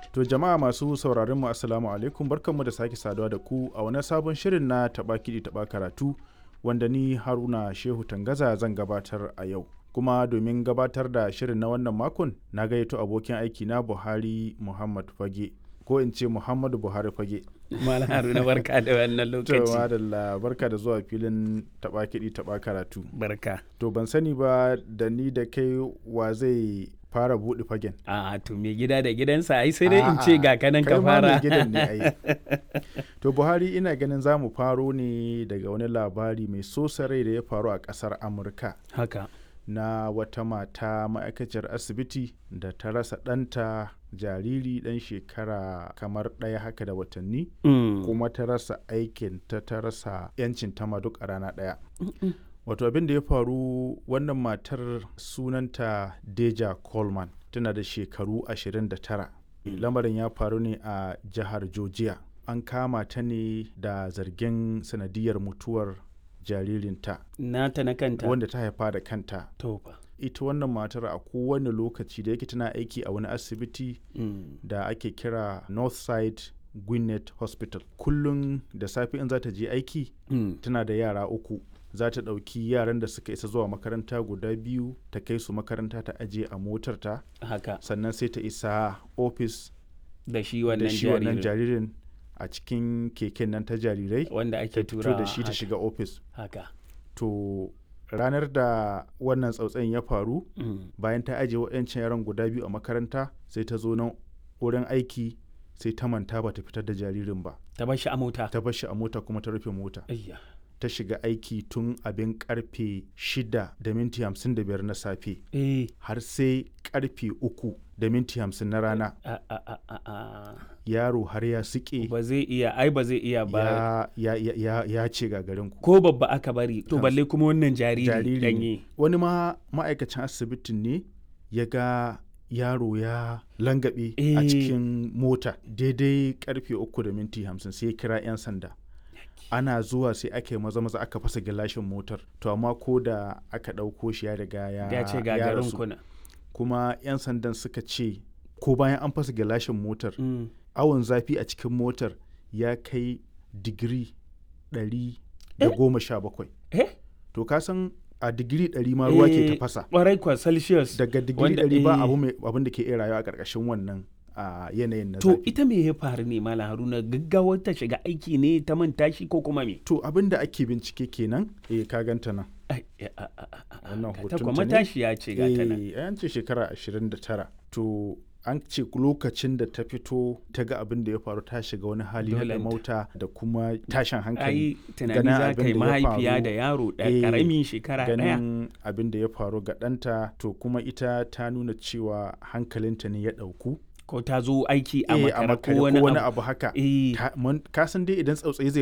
To jama'a masu sauraron mu assalamu alaikum, barkanmu da sake saduwa da ku a wani sabon shirin na taɓa kiɗi taɓa karatu wanda ni Haruna Shehu Tangaza zan gabatar a yau. Kuma domin gabatar da shirin na wannan makon na gayyato abokin aiki na Buhari Muhammad Fage, ko in ce Muhammadu Buhari Fage. Malam Haruna barka da wannan lokaci. To madalla, barka da zuwa filin taɓa kiɗi taɓa karatu. Barka. To ban sani ba da ni da kai wa zai fara buɗe fagen. A to me gida da gidansa ai sai dai in ce ga kanan ka fara. Kai ma gidan ne ai. To Buhari, ina ganin za mu faro ne daga wani labari mai sosa rai da ya faru a ƙasar Amurka. Haka. Na wata mata ma'aikaciyar asibiti da ta rasa ɗanta jariri ɗan shekara kamar ɗaya haka da watanni, kuma ta rasa aikin ta rasa 'yancin ta ma duk a rana ɗaya. Wato abin da ya faru, wannan matar sunanta Deja Coleman, tana da shekaru 29. Lamarin ya faru ne a jihar Georgia. An kama ta ne da zargin sanadiyar mutuwar jaririnta. Nata na kanta. Wanda ta haifa da kanta. To fa. Ita wannan matar a kowane lokaci da yake tana aiki a wani asibiti da ake kira Northside Gwinnett Hospital. Kullum da safe in za ta je aiki tana da yara 3. Za ta ɗauki yaran da suka isa zuwa makaranta guda 2 ta kai su makaranta ta aje a motarta. Haka. Sannan sai ta isa ofis da shi wannan jaririn a cikin keken nan ta jarirai wanda ake tura da shi ta shiga ofis. Haka. To ranar da wannan tsautsayin ya faru, bayan ta aje waɗancan yaran guda 2 a makaranta, sai ta zo nan wurin aiki sai ta manta ba ta fitar da jaririn ba. Ta bar shi a mota. Ta bar shi a mota kuma ta rufe mota. Ta shiga aiki tun abin karfe 6:55 na safe har sai karfe 3:50 na rana. Yaro har ya sike. Ba zai iya ba. Ya ce gagarin ku. Ko babba aka bari, to balle kuma wannan jariri danye. Wani ma'aikacin asibitin ne ya ga yaro ya langabe a cikin mota daidai karfe 3:50 sai ya kira 'yan sanda. Ana zuwa sai aka yi maza aka fasa gilashin motar, to amma ko da aka ɗauko shi ya riga ya ce gagarin kuna. Kuma 'yan sandan suka ce ko bayan an fasa gilashin motar, awon zafi a cikin motar ya kai digiri 117. To ka san a digiri 100 ma ruwa ke tafasa. Ƙwarai kwa Celsius. Daga digiri 100 ba abin da ke iya rayuwa a ƙarƙashin wannan a yanayin na zafi. To ita me ya faru ne Malam Haruna, gaggawar ta shiga aiki ne ta manta shi ko kuma me? To abin da ake bincike kenan, ka ganta nan. Wannan hoton ta ne. Matashi ya ce gata nan. An ce shekara 29. To an ce lokacin da ta fito ta ga abin da ya faru, ta shiga wani hali na mauta da kuma tashin hankali. Tunani za ka yi mahaifiya da yaro ɗaya ƙaramin shekara ɗaya. Ganin abin da ya faru ga ɗanta, to kuma ita ta nuna cewa hankalinta ne ya ɗauku. Ko ta zo aiki a makara ko wani abu haka. Ka san dai idan tsautsayi zai